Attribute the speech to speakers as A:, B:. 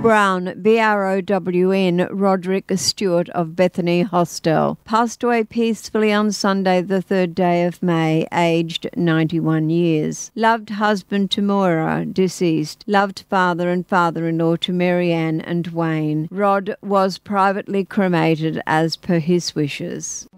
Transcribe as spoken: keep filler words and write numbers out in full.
A: Brown, B R O W N, Roderick Stewart of Bethany Hostel, passed away peacefully on Sunday the third day of May, aged ninety-one years. Loved husband to Moira, deceased. Loved father and father-in-law to Marianne and Wayne. Rod was privately cremated as per his wishes.